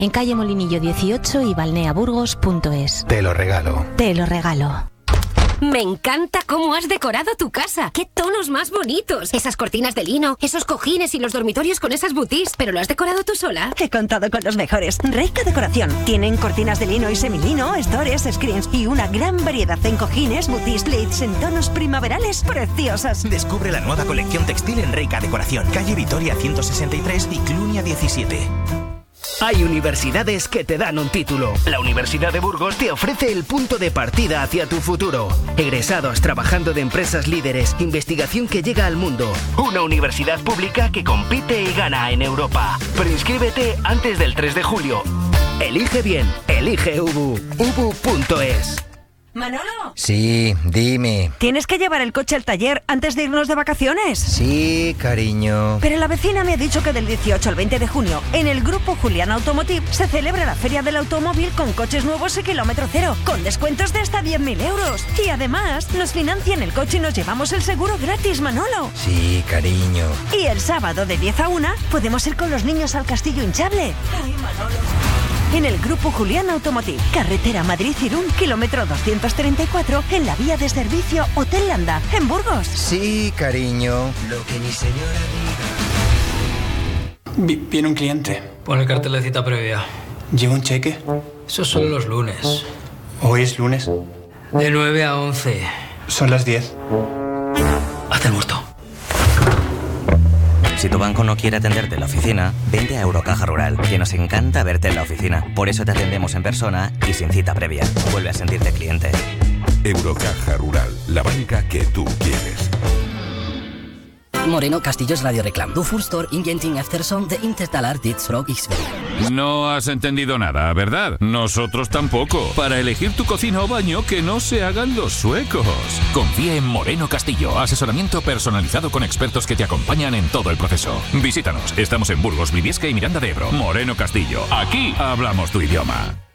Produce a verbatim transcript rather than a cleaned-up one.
en calle Molinillo dieciocho y balneaburgos punto es. Te lo regalo. Te lo regalo. Me encanta cómo has decorado tu casa. ¡Qué tonos más bonitos! Esas cortinas de lino, esos cojines y los dormitorios con esas boutis. ¿Pero lo has decorado tú sola? He contado con los mejores. Reika Decoración. Tienen cortinas de lino y semilino, stores, screens y una gran variedad en cojines, boutis, leads en tonos primaverales preciosas. Descubre la nueva colección textil en Reika Decoración. Calle Vitoria ciento sesenta y tres y Clunia diecisiete. Hay universidades que te dan un título. La Universidad de Burgos te ofrece el punto de partida hacia tu futuro. Egresados trabajando de empresas líderes, investigación que llega al mundo. Una universidad pública que compite y gana en Europa. Preinscríbete antes del tres de julio. Elige bien, elige U B U. U B U punto es. ¿Manolo? Sí, dime. ¿Tienes que llevar el coche al taller antes de irnos de vacaciones? Sí, cariño. Pero la vecina me ha dicho que del dieciocho al veinte de junio, en el Grupo Julián Automotive, se celebra la Feria del Automóvil con coches nuevos y kilómetro cero, con descuentos de hasta diez mil euros. Y además, nos financian el coche y nos llevamos el seguro gratis, Manolo. Sí, cariño. Y el sábado de diez a una, podemos ir con los niños al Castillo Hinchable. Ay, Manolo. En el Grupo Julián Automotive, carretera Madrid-Irún, kilómetro doscientos treinta y cuatro, en la vía de servicio Hotel Landa, en Burgos. Sí, cariño. Lo que mi señora diga. Vi- Viene un cliente. Pon el cartel de cita previa. ¿Lleva un cheque? Esos son los lunes. Hoy es lunes. De nueve a once. Son las diez. Haz el muerto. Si tu banco no quiere atenderte en la oficina, vente a Eurocaja Rural, que nos encanta verte en la oficina. Por eso te atendemos en persona y sin cita previa. Vuelve a sentirte cliente. Eurocaja Rural, la banca que tú quieres. Moreno Castillo's Radio Reclam. Du Furstor Ingenting Efterson de Intertalar dit Frog X-Very. No has entendido nada, ¿verdad? Nosotros tampoco. Para elegir tu cocina o baño, que no se hagan los suecos. Confía en Moreno Castillo. Asesoramiento personalizado con expertos que te acompañan en todo el proceso. Visítanos. Estamos en Burgos, Briviesca y Miranda de Ebro. Moreno Castillo. Aquí hablamos tu idioma.